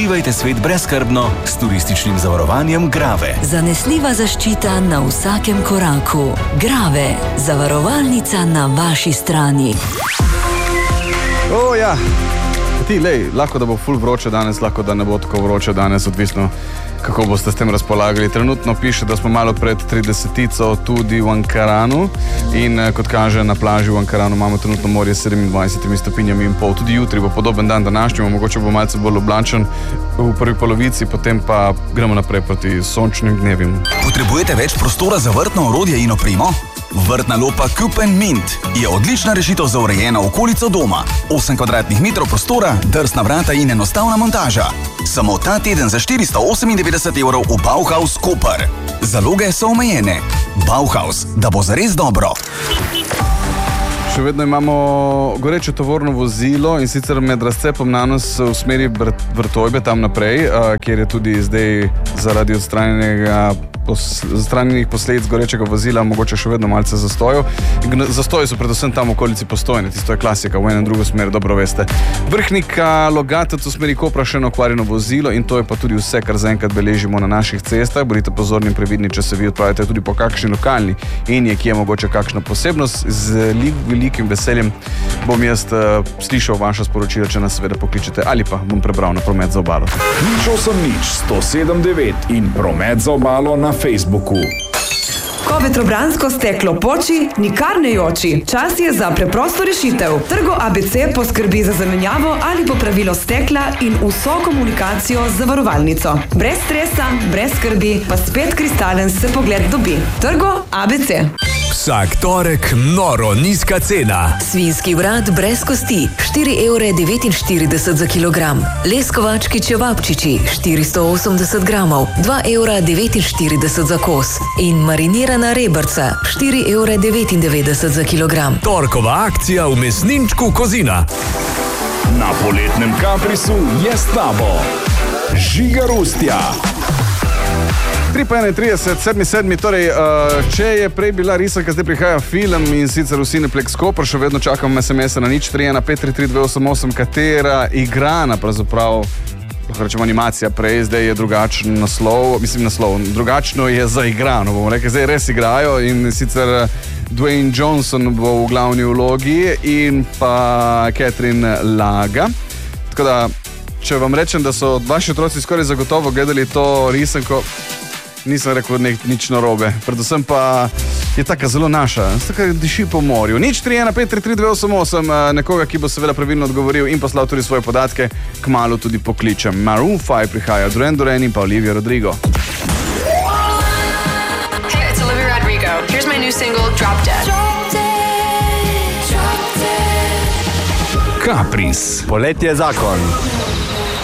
Odkrivajte svet brezskrbno s turističnim zavarovanjem Grave. Zanesljiva zaščita na vsakem koraku. Grave, zavarovalnica na vaši strani. Ja, lahko da bo ful vroče danes, lahko da ne bo tako vroče danes, odvisno kako boste s tem razpolagali. Trenutno piše, da smo malo pred 30-tico tudi v Ankaranu in kot kaže na plaži v Ankaranu imamo trenutno morje s 27 stopinjami in pol. Tudi jutri bo podoben dan današnjemu, mogoče bo malce bolj oblačen v prvi polovici, potem pa gremo naprej proti sončnim dnevim. Potrebujete več prostora za vrtno orodje in opremo? Vrtna lopa Coop & Mint je odlična rešitev za urejeno okolico doma. 8 kvadratnih metrov prostora, drsna vrata in enostavna montaža. Samo ta teden za 498 evrov v Bauhaus Koper. Zaloge so omejene. Bauhaus, da bo zares dobro. Še vedno imamo goreče tovorno vozilo in sicer med razcepom nanos v smeri Vrtojbe tam naprej, kjer je tudi zdaj zaradi odstranjenih posledic gorečega vozila mogoče še vedno malce zastojev. Zastoji so predvsem tam v okolici Postojne, tisto je klasika, v eno drugo smer, dobro veste. Vrhnika Logatec v smeri Kopra še eno okvarjeno vozilo in to je pa tudi vse, kar zaenkrat beležimo na naših cestah. Bodite pozorni in previdni, če se vi odpravite tudi po kakšni lokalni in je kje mogoče kakšna posebnost. Z velikim veseljem bom jaz slišal vaša sporočila, če nas seveda pokličete ali pa bom prebral na Promet za obalo. 080 107 9 in Promet za obalo na Facebooku. Ko vetrobransko steklo poči, nikar ne joči. Čas je za preprosto rešitev. Trgo ABC poskrbi za zamenjavo ali popravilo stekla in vso komunikacijo z zavarovalnico. Brez stresa, brez skrbi, pa spet kristalen se pogled dobi. Trgo ABC. Vsak torek noro nizka cena. Svinjski vrat brez kosti, 4,49 € za kilogram. Leskovački čevapčiči, 480 gramov, 2,49 € za kos. In marinirana rebrca, 4,99 € za kilogram. Torkova akcija v mesninčku Kozina. Na poletnem Caprisu je s tabo Žiga Rustja. 3:31, 7.7. Torej, če je prej bila risanka, zdaj prihaja film in sicer v Cineplex Koper, še vedno čakam SMS-a na 031533288, katera igrana, pravzaprav, lahko rečemo animacija prej, zdaj je drugačen naslov, drugačno je zaigrano, bomo rekli, zdaj res igrajo in sicer Dwayne Johnson bo v glavni vlogi in pa Catherine Laga. Tako da, če vam rečem, da so vaši otroci skoraj zagotovo gledali to risanko, nisem rekel nič narobe. Predvsem pa je taka zelo naša, taka diši po morju. 031533288, nekoga, ki bo seveda pravilno odgovoril in poslal tudi svoje podatke, kmalu tudi pokličem. Maroon 5 prihaja, Duran Duran in pa Olivia Rodrigo. Hey, it's Olivia Rodrigo. Here's my new single, Drop Dead. Kapris. Poletje je zakon.